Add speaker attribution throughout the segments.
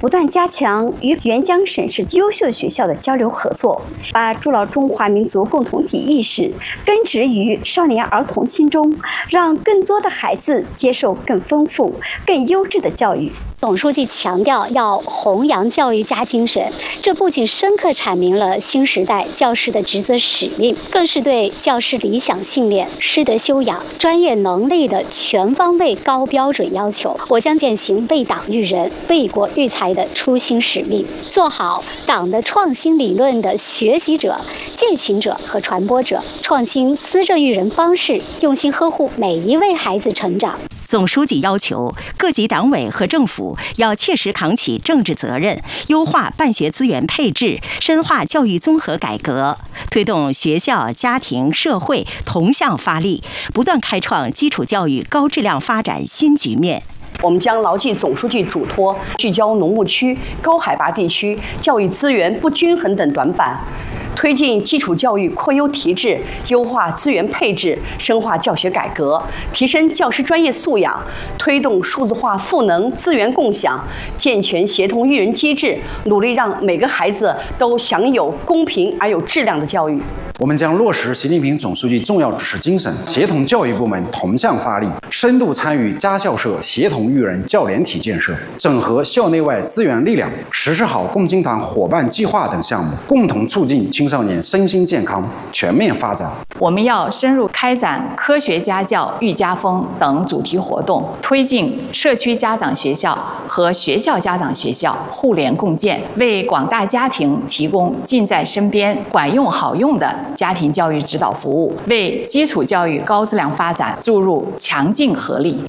Speaker 1: 不断加强与援疆省市优秀学校的交流合作，把筑牢中华民族共同体意识根植于少年儿童心中，让更多的孩子接受更丰富、更优质的教育。
Speaker 2: 总书记强调要弘扬教育家精神，这不仅深刻阐明了新时代教师的职责使命，更是对教师理想信念、师德修养、专业能力的全方位高标准要求。我将践行为党育人、为国育才的初心使命，做好党的创新理论的学习者、践行者和传播者，创新思政育人方式，用心呵护每一位孩子成长。
Speaker 3: 总书记要求各级党委和政府要切实扛起政治责任，优化办学资源配置，深化教育综合改革，推动学校、家庭、社会同向发力，不断开创基础教育高质量发展新局面。
Speaker 4: 我们将牢记总书记嘱托，聚焦农牧区、高海拔地区教育资源不均衡等短板，推进基础教育扩优提质，优化资源配置，深化教学改革，提升教师专业素养，推动数字化赋能资源共享，健全协同育人机制，努力让每个孩子都享有公平而有质量的教育。
Speaker 5: 我们将落实习近平总书记重要指示精神，协同教育部门同向发力，深度参与家校社协同育人教联体建设，整合校内外资源力量，实施好共青团伙伴计划等项目，共同促进青少年身心健康全面发展。
Speaker 6: 我们要深入开展科学家教、育家风等主题活动，推进社区家长学校和学校家长学校互联共建，为广大家庭提供近在身边、管用好用的家庭教育指导服务，为基础教育高质量发展注入强劲合力。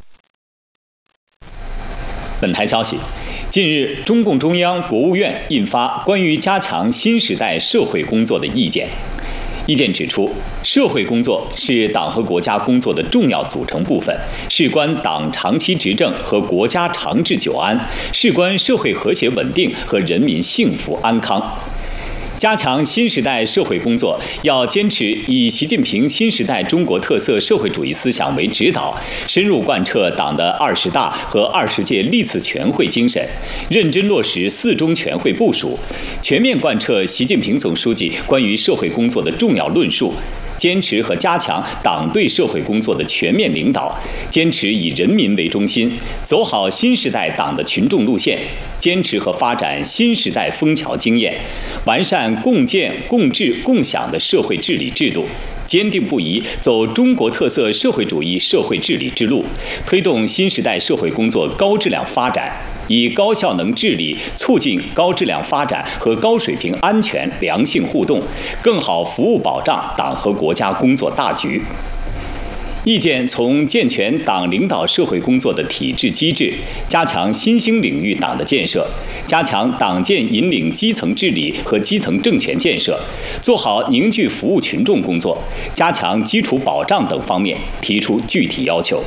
Speaker 7: 本台消息，近日，中共中央、国务院印发关于加强新时代社会工作的意见。意见指出，社会工作是党和国家工作的重要组成部分，事关党长期执政和国家长治久安，事关社会和谐稳定和人民幸福安康。加强新时代社会工作，要坚持以习近平新时代中国特色社会主义思想为指导，深入贯彻党的20大和20届历次全会精神，认真落实4中全会部署，全面贯彻习近平总书记关于社会工作的重要论述，坚持和加强党对社会工作的全面领导，坚持以人民为中心，走好新时代党的群众路线，坚持和发展新时代枫桥经验，完善共建、共治、共享的社会治理制度，坚定不移走中国特色社会主义社会治理之路，推动新时代社会工作高质量发展，以高效能治理促进高质量发展和高水平安全良性互动，更好服务保障党和国家工作大局。意见从健全党领导社会工作的体制机制，加强新兴领域党的建设，加强党建引领基层治理和基层政权建设，做好凝聚服务群众工作，加强基础保障等方面提出具体要求。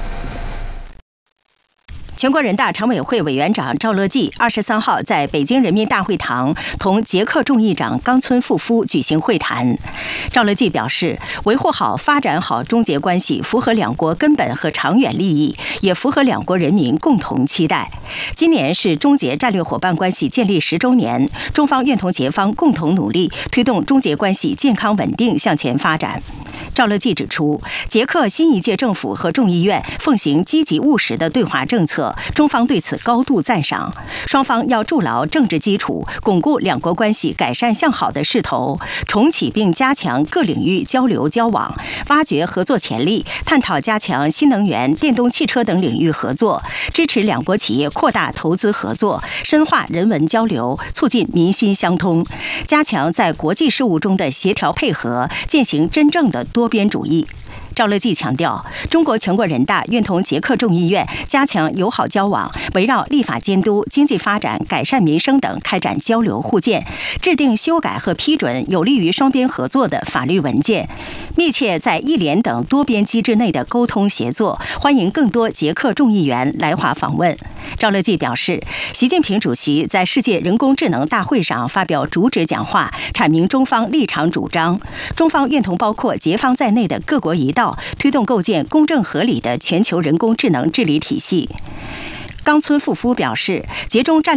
Speaker 3: 全国人大常委会委员长赵乐际23号在北京人民大会堂同捷克众议长冈村富夫举行会谈。赵乐际表示，维护好、发展好中捷关系，符合两国根本和长远利益，也符合两国人民共同期待。今年是中捷战略伙伴关系建立10周年，中方愿同捷方共同努力，推动中捷关系健康稳定向前发展。赵乐际指出，捷克新一届政府和众议院奉行积极务实的对华政策，中方对此高度赞赏。双方要筑牢政治基础，巩固两国关系改善向好的势头，重启并加强各领域交流交往，挖掘合作潜力，探讨加强新能源、电动汽车等领域合作，支持两国企业扩大投资合作，深化人文交流，促进民心相通，加强在国际事务中的协调配合，践行真正的多边主义。赵乐际强调，中国全国人大愿同捷克众议院加强友好交往，围绕立法监督、经济发展、改善民生等开展交流互鉴，制定修改和批准有利于双边合作的法律文件，密切在议联等多边机制内的沟通协作，欢迎更多捷克众议员来华访问。赵乐际表示，习近平主席在世界人工智能大会上发表主旨讲话，阐明中方立场主张，中方愿同包括捷方在内的各国一道，推动构建公正合理的全球人工智能治理体系。冈村富夫表示，捷中战